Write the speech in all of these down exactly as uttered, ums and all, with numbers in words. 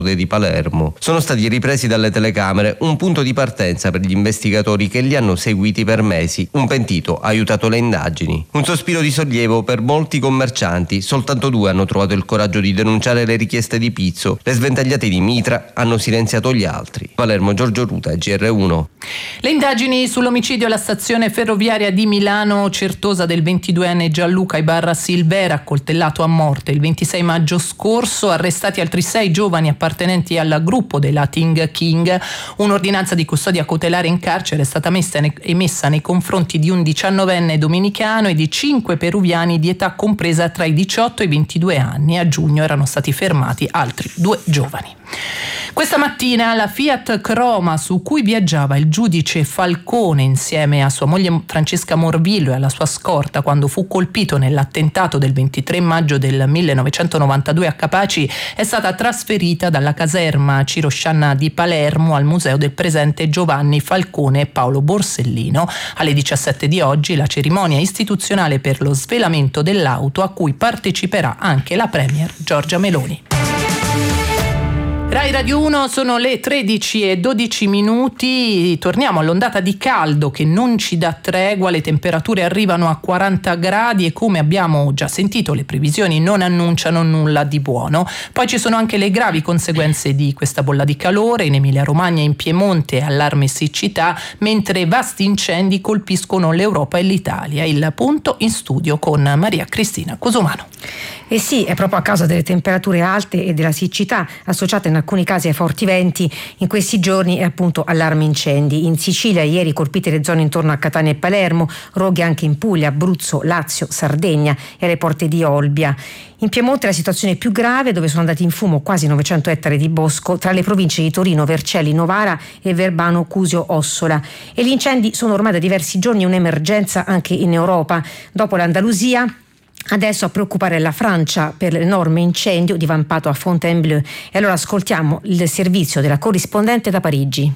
di Palermo. Sono stati ripresi dalle telecamere, un punto di partenza per gli investigatori che li hanno seguiti per mesi. Un pentito ha aiutato le indagini. Un sospiro di sollievo per molti commercianti. Soltanto due hanno trovato il coraggio di denunciare le richieste di pizzo. Le sventagliate di Mitra hanno silenziato gli altri. Palermo, Giorgio Ruta, G R uno. Le indagini sull'omicidio alla stazione ferroviaria di Milano Certosa del ventiduenne Gianluca Ibarra Silvera, accoltellato a morte il ventisei maggio scorso. Arrestati altri sei giovani appartenenti appartenenti al gruppo della Ting King. Un'ordinanza di custodia cautelare in carcere è stata messa ne- emessa nei confronti di un diciannovenne dominicano e di cinque peruviani di età compresa tra i diciotto e i ventidue anni. A giugno erano stati fermati altri due giovani. Questa mattina la Fiat Croma, su cui viaggiava il giudice Falcone insieme a sua moglie Francesca Morvillo e alla sua scorta quando fu colpito nell'attentato del ventitré maggio del millenovecentonovantadue a Capaci, è stata trasferita dalla caserma Cirosciana di Palermo al Museo del Presente Giovanni Falcone e Paolo Borsellino. Alle diciassette di oggi la cerimonia istituzionale per lo svelamento dell'auto, a cui parteciperà anche la premier Giorgia Meloni. Rai Radio uno, sono le tredici e dodici minuti, torniamo all'ondata di caldo che non ci dà tregua, le temperature arrivano a quaranta gradi e, come abbiamo già sentito, le previsioni non annunciano nulla di buono. Poi ci sono anche le gravi conseguenze di questa bolla di calore. In Emilia-Romagna e in Piemonte allarme siccità, mentre vasti incendi colpiscono l'Europa e l'Italia. Il punto in studio con Maria Cristina Cosumano. Eh sì, è proprio a causa delle temperature alte e della siccità associate in alcuni casi ai forti venti. In questi giorni è appunto allarme incendi. In Sicilia ieri colpite le zone intorno a Catania e Palermo, roghi anche in Puglia, Abruzzo, Lazio, Sardegna e alle porte di Olbia. In Piemonte la situazione è più grave, dove sono andati in fumo quasi novecento ettari di bosco tra le province di Torino, Vercelli, Novara e Verbano, Cusio, Ossola. E gli incendi sono ormai da diversi giorni un'emergenza anche in Europa. Dopo l'Andalusia, adesso a preoccupare la Francia per l'enorme incendio divampato a Fontainebleau. E allora ascoltiamo il servizio della corrispondente da Parigi.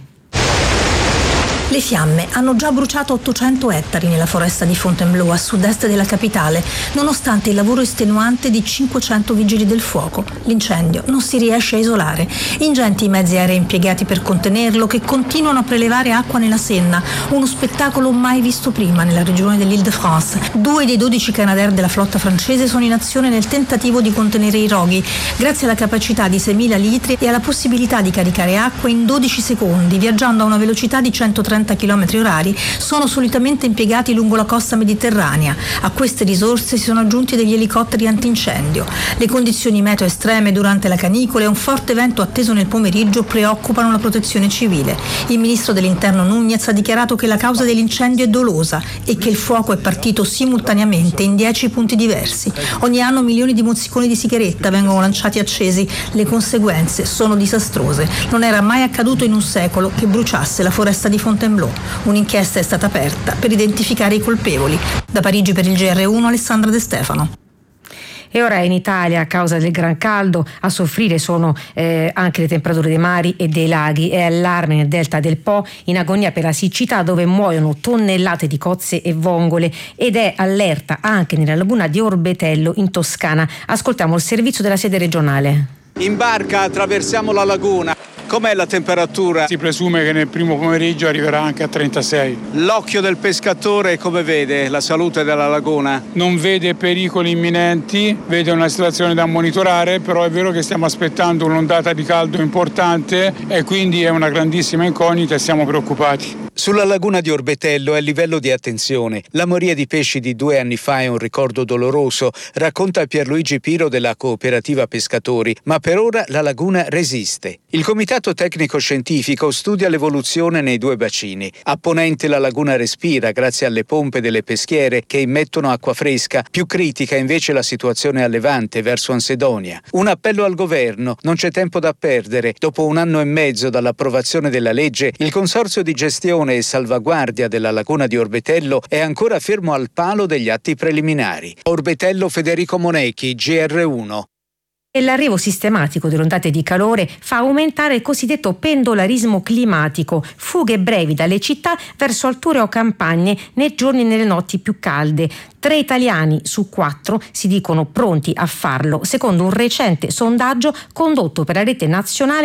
Le fiamme hanno già bruciato ottocento ettari nella foresta di Fontainebleau a sud-est della capitale, nonostante il lavoro estenuante di cinquecento vigili del fuoco. L'incendio non si riesce a isolare. Ingenti i mezzi aerei impiegati per contenerlo, che continuano a prelevare acqua nella Senna, uno spettacolo mai visto prima nella regione dell'Île-de-France. Due dei dodici Canadair della flotta francese sono in azione nel tentativo di contenere i roghi, grazie alla capacità di seimila litri e alla possibilità di caricare acqua in dodici secondi, viaggiando a una velocità di centotrenta chilometri orari. Sono solitamente impiegati lungo la costa mediterranea. A queste risorse si sono aggiunti degli elicotteri antincendio. Le condizioni meteo estreme durante la canicola e un forte vento atteso nel pomeriggio preoccupano la protezione civile. Il ministro dell'Interno Núñez ha dichiarato che la causa dell'incendio è dolosa e che il fuoco è partito simultaneamente in dieci punti diversi. Ogni anno milioni di mozziconi di sigaretta vengono lanciati accesi. Le conseguenze sono disastrose. Non era mai accaduto in un secolo che bruciasse la foresta di Fontainebleau. Un'inchiesta è stata aperta per identificare i colpevoli. Da Parigi per il G R uno, Alessandra De Stefano. E ora in Italia, a causa del gran caldo, a soffrire sono eh, anche le temperature dei mari e dei laghi. È allarme nel delta del Po, in agonia per la siccità, dove muoiono tonnellate di cozze e vongole, ed è allerta anche nella laguna di Orbetello in Toscana. Ascoltiamo il servizio della sede regionale. In barca attraversiamo la laguna. Com'è la temperatura? Si presume che nel primo pomeriggio arriverà anche a trentasei. L'occhio del pescatore come vede la salute della laguna? Non vede pericoli imminenti, vede una situazione da monitorare, però è vero che stiamo aspettando un'ondata di caldo importante e quindi è una grandissima incognita e siamo preoccupati. Sulla laguna di Orbetello è il livello di attenzione. La moria di pesci di due anni fa è un ricordo doloroso, racconta Pierluigi Piro della cooperativa pescatori, ma per ora la laguna resiste. Il comitato tecnico scientifico studia l'evoluzione nei due bacini. A ponente la laguna respira grazie alle pompe delle peschiere che immettono acqua fresca, più critica invece la situazione a levante verso Ansedonia. Un appello al governo, non c'è tempo da perdere. Dopo un anno e mezzo dall'approvazione della legge, il consorzio di gestione e salvaguardia della laguna di Orbetello è ancora fermo al palo degli atti preliminari. Orbetello, Federico Monechi, G R uno. E l'arrivo sistematico delle ondate di calore fa aumentare il cosiddetto pendolarismo climatico, fughe brevi dalle città verso alture o campagne nei giorni e nelle notti più calde. Tre italiani su quattro si dicono pronti a farlo, secondo un recente sondaggio condotto per la rete nazionale